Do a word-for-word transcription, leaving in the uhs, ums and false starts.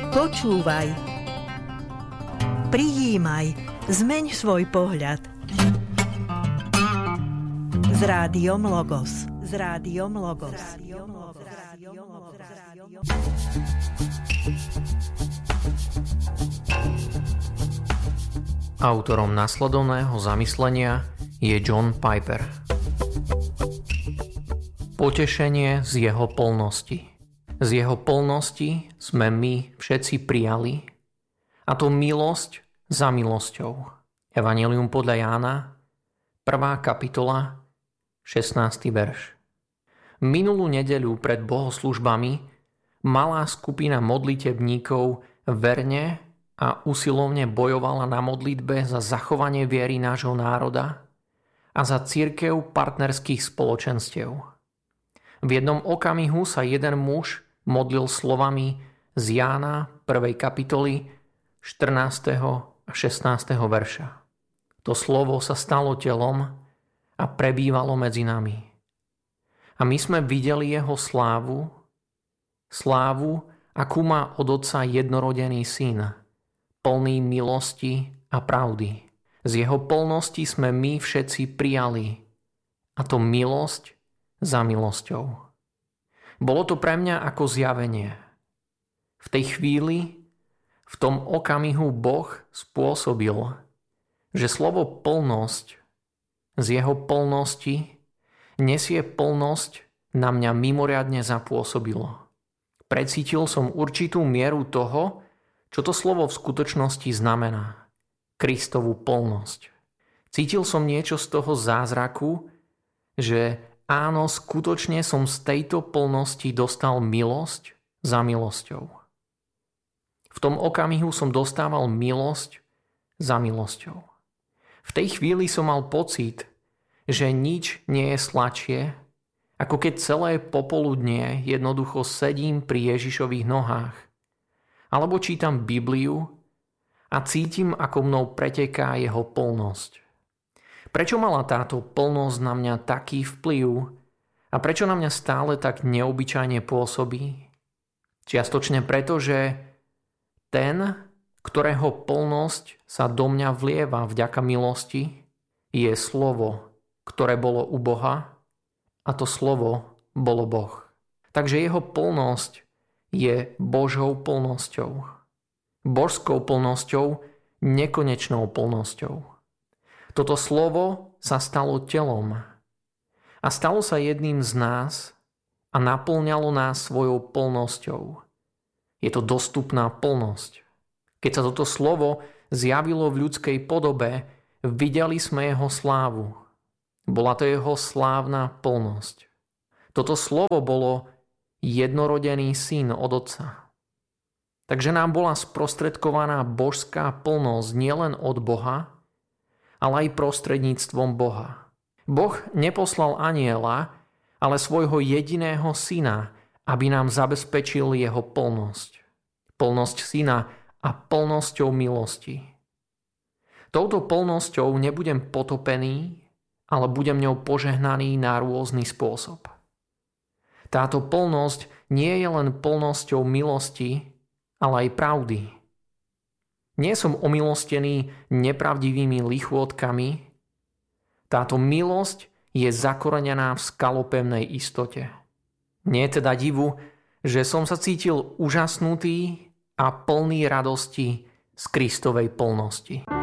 Počúvaj. Prijímaj. Zmeň svoj pohľad. S rádiom Logos. S rádiom Logos. Autorom nasledovného zamyslenia je John Piper. Potešenie z jeho plnosti. Z jeho plnosti sme my všetci prijali, a to milosť za milosťou. Evanjelium podľa Jána, prvá kapitola, šestnásty verš. Minulú nedeľu pred bohoslužbami malá skupina modlitebníkov verne a usilovne bojovala na modlitbe za zachovanie viery nášho národa a za cirkev partnerských spoločenstiev. V jednom okamihu sa jeden muž modlil slovami z Jána prvej kapitoly štrnásteho a šestnásteho verša. To slovo sa stalo telom a prebývalo medzi nami. A my sme videli jeho slávu, slávu, akú má od Otca jednorodený syn, plný milosti a pravdy. Z jeho plnosti sme my všetci prijali, a to milosť za milosťou. Bolo to pre mňa ako zjavenie. V tej chvíli, v tom okamihu Boh spôsobil, že slovo plnosť z jeho plnosti nesie plnosť na mňa mimoriadne zapôsobilo. Precítil som určitú mieru toho, čo to slovo v skutočnosti znamená. Kristovú plnosť. Cítil som niečo z toho zázraku, že áno, skutočne som z tejto plnosti dostal milosť za milosťou. V tom okamihu som dostával milosť za milosťou. V tej chvíli som mal pocit, že nič nie je sladšie, ako keď celé popoludnie jednoducho sedím pri Ježišových nohách, alebo čítam Bibliu a cítim, ako mnou preteká jeho plnosť. Prečo mala táto plnosť na mňa taký vplyv a prečo na mňa stále tak neobyčajne pôsobí? Čiastočne preto, že ten, ktorého plnosť sa do mňa vlieva vďaka milosti, je slovo, ktoré bolo u Boha, a to slovo bolo Boh. Takže jeho plnosť je Božou plnosťou. Božskou plnosťou, nekonečnou plnosťou. Toto slovo sa stalo telom a stalo sa jedným z nás a naplňalo nás svojou plnosťou. Je to dostupná plnosť. Keď sa toto slovo zjavilo v ľudskej podobe, videli sme jeho slávu. Bola to jeho slávna plnosť. Toto slovo bolo jednorodený syn od Otca. Takže nám bola sprostredkovaná božská plnosť nielen od Boha, ale aj prostredníctvom Boha. Boh neposlal anjela, ale svojho jediného syna, aby nám zabezpečil jeho plnosť. Plnosť syna a plnosťou milosti. Touto plnosťou nebudem potopený, ale budem ňou požehnaný na rôzny spôsob. Táto plnosť nie je len plnosťou milosti, ale aj pravdy. Nie som omilostený nepravdivými lichôtkami. Táto milosť je zakorenená v skalopevnej istote. Nie je teda divu, že som sa cítil úžasnutý a plný radosti z Kristovej plnosti.